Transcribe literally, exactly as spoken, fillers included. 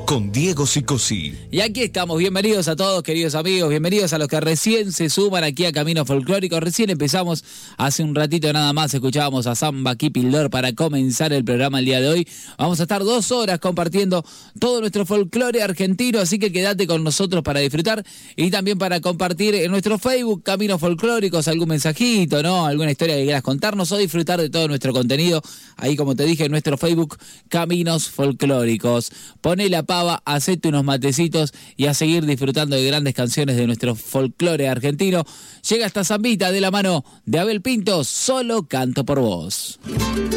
con Diego Sicosí. Y aquí estamos, bienvenidos a todos, queridos amigos, bienvenidos a los que recién se suman aquí a Caminos Folclóricos. Recién empezamos, hace un ratito nada más, escuchábamos a Samba Kipildor para comenzar el programa el día de hoy. Vamos a estar dos horas compartiendo todo nuestro folclore argentino, así que quédate con nosotros para disfrutar y también para compartir en nuestro Facebook Caminos Folclóricos algún mensajito, ¿no? Alguna historia que quieras contarnos o disfrutar de todo nuestro contenido. Ahí, como te dije, en nuestro Facebook Caminos Folclóricos. Poné la pava, hacete unos matecitos y a seguir disfrutando de grandes canciones de nuestro folclore argentino. Llega esta zambita de la mano de Abel Pintos, Solo canto por vos.